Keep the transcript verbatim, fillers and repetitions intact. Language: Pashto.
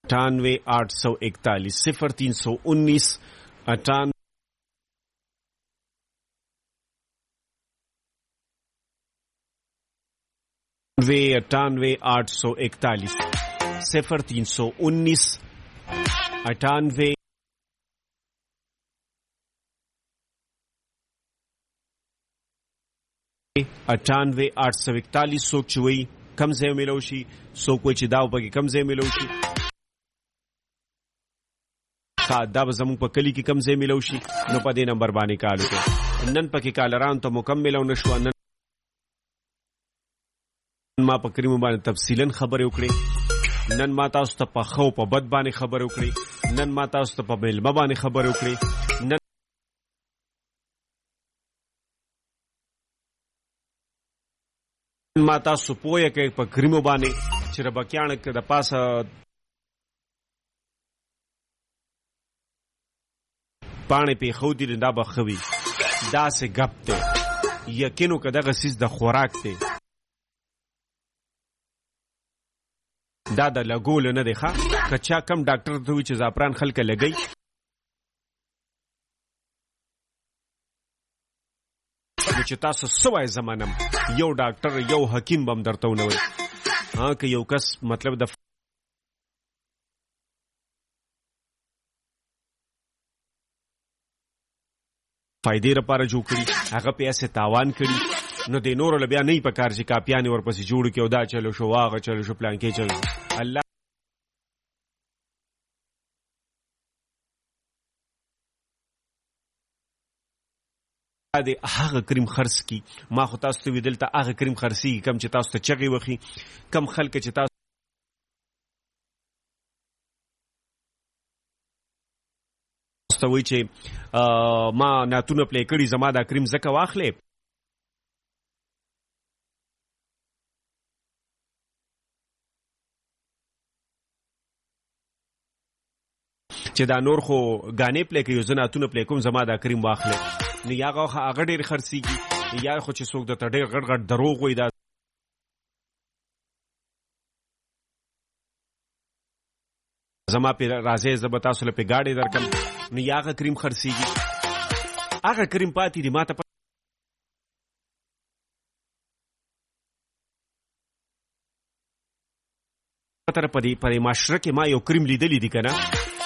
अट्ठानवे आठ सौ इकतालीस सिफर तीन सौ उन्नीस अट्ठानवे अट्ठानवे आठ सौ इकतालीस सिफर तीन सौ उन्नीस अट्ठानवे अट्ठानवे आठ सौ इकतालीस सोच चुई कम से मिलोशी सो कोई चिदाव पकी कम से मिलोशी دا به زموږ په کلی کې کم ځای میلو شي نو په دې نمبر باندې کال وکړئ نن پکې کالران ته مکمل او نشو نن ما په کریمو باندې تفصیلا خبرې وکړې نن ما تاسو ته په خو په بد باندې خبرې وکړې نن ما تاسو ته په ملمه باندې خبرې وکړې نن ما تاسو پوهه کې په کریمو باندې چې ربکیان کې د پاسه پانه په خو دي دا بخوي دا سه غپ ته یقینو کده غسیز د خوراک ته دا د لګول نه دی ښه کچا کم ډاکټر ته وی چې زعفران خلک لګي چې تاسو سوای زمانم یو ډاکټر یو حکیم بم درته ونوي ها که یو کس مطلب د فائدې لپاره جوړ کړي هغه پیسې تاوان کړي نو د نور له بیا نه په کار چې کاپیانې ورپسې جوړ کړي او دا چلو شو واغه چلو شو پلان کې چلو الله د هغه کریم خرڅ کی ما خو تاسو ته ویدل ته هغه کریم خرڅي کم چې تاسو ته چغي وخی کم خلک چې تاسو ته وی چې ما ناتونه پلی کړي زما دا کریم زکه واخلې چې دا نور خو غانې پلی کوي زه ناتونه پلی کوم زما دا کریم واخلې نو یا هغه ډېر خرڅيږي یا خو چې څوک د ډېر غټ غټ دروغ وي دا زما په راځي زبر تاسو له په گاډي درکم نو یا هغه کریم خرڅيږي هغه کریم پاتې دي ماته پتر پدې پرې معاشره کې ما یو کریم لیدلې دي کنه